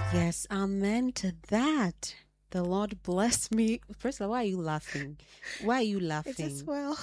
Yes, amen to that. The Lord bless me. First of all, why are you laughing? Why are you It is laughing? well.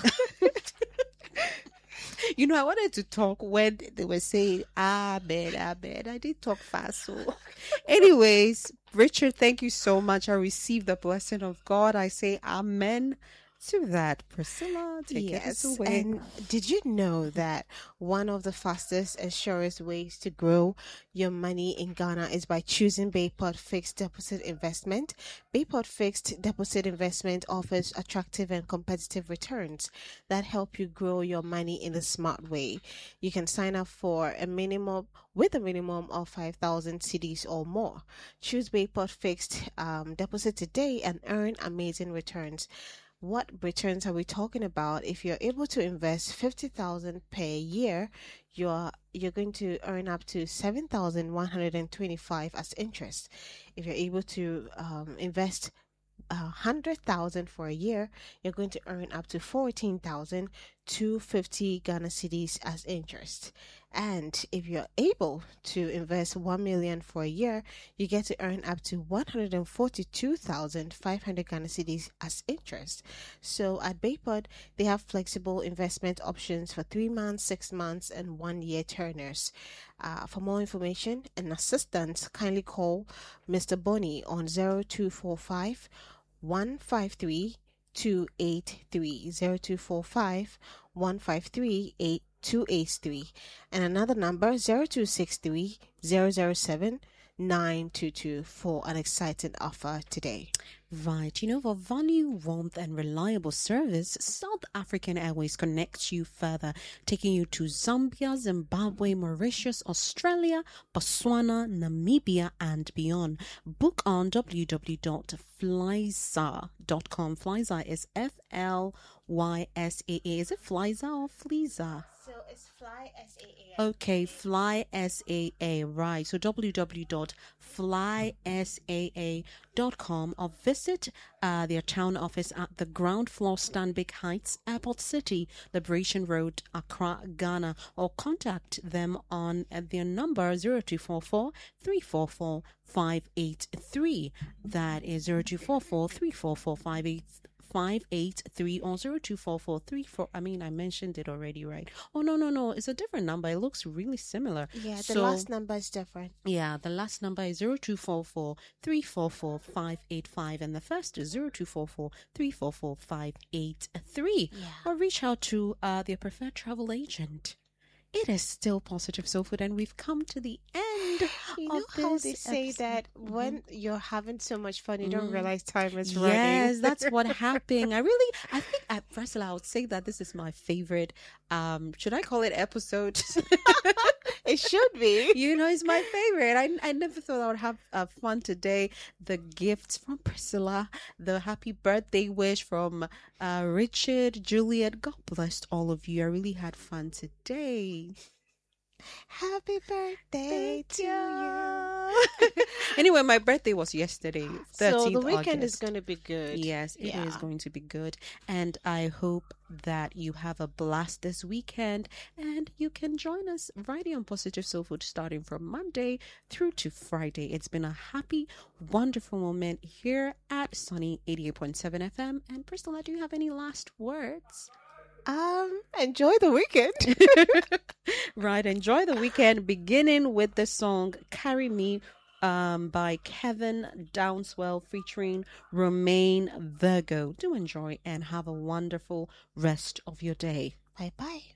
You know, I wanted to talk when they were saying amen, amen. I did talk fast. So, anyways, Richard, thank you so much. I received the blessing of God. I say amen to that. Priscilla, take it Yes, away. and did you know that one of the fastest and surest ways to grow your money in Ghana is by choosing Bayport Fixed Deposit Investment? Bayport Fixed Deposit Investment offers attractive and competitive returns that help you grow your money in a smart way. You can sign up for a minimum of 5,000 CDs or more. Choose Bayport Fixed Deposit today and earn amazing returns. What returns are we talking about? If you're able to invest 50,000 per year, you're going to earn up to 7,125 as interest. If you're able to invest 100,000 for a year, you're going to earn up to 14,250 Ghana cedis as interest. And if you're able to invest 1 million for a year, you get to earn up to 142,500 Ghana cedis as interest. So at Baypod, they have flexible investment options for 3 months, 6 months, and 1 year turners. For more information and assistance, kindly call Mr. Bonnie on 0245 153 283 0245 153 283 and another number 0263 007 922 for an exciting offer today. Right. You know, for value, warmth, and reliable service, South African Airways connects you further, taking you to Zambia, Zimbabwe, Mauritius, Australia, Botswana, Namibia, and beyond. Book on www.flyza.com. Flyza is FLYSAA. Is it Flyza or Fleeza? So it's Fly SAA. Okay, Fly SAA, right. So www.flysaa.com or visit their town office at the ground floor, Stanbic Heights, Airport City, Liberation Road, Accra, Ghana, or contact them on their number 0244 344 583. That is 0244 344 583 or 024434. I mean, I mentioned it already, right? Oh, no. It's a different number. It looks really similar. Yeah, the last number is different. Yeah, the last number is 0244 344 585 and the first is 0244 344 583. Yeah. Or reach out to their preferred travel agent. It is still Positive Soul Food, and we've come to the end You of know how this they say episode. that when you're having so much fun, you don't realize time is running. Yes, that's what happened. I think at first I would say that this is my favorite, should I call it episode? It should be. You know, it's my favorite. I never thought I would have fun today. The gifts from Priscilla, the happy birthday wish from Richard, Juliet. God bless all of you. I really had fun today. Happy birthday to you. Anyway, my birthday was yesterday, 13th So the weekend August. is going to be good. Yes, it is Yeah. going to be good. And I hope that you have a blast this weekend and you can join us right here on Positive Soul Food starting from Monday through to Friday. It's been a happy, wonderful moment here at Sunny 88.7 FM. And Priscilla, do you have any last words? Enjoy the weekend. Right, enjoy the weekend, beginning with the song Carry Me by Kevin Downswell featuring Romain Virgo. Do enjoy and have a wonderful rest of your day. Bye-bye.